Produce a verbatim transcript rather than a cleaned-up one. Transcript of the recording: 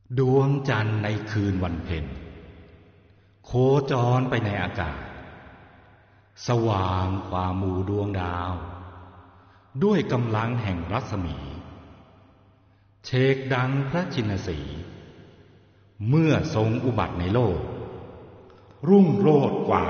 ดวงจันทร์ในคืนวันเพ็ญโคจรไปในอากาศสว่างกว่าหมู่ดวงดาวด้วยกำลังแห่งรัศมีเชกดังพระชินสีห์เมื่อทรงอุบัติในโลกรุ่งโรจน์กว่า